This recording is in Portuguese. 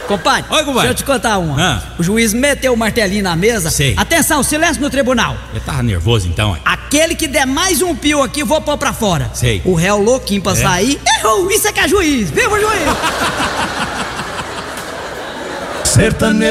Compadre, Oi, compadre. deixa eu te contar uma. O juiz meteu o martelinho na mesa. Sei. Atenção, silêncio no tribunal. Eu tava nervoso então, hein? Aquele que der mais um pio aqui, vou pôr pra fora. Sei. O réu louquinho pra sair, errou. Isso é que é juiz. Viva o juiz! Sertanejo.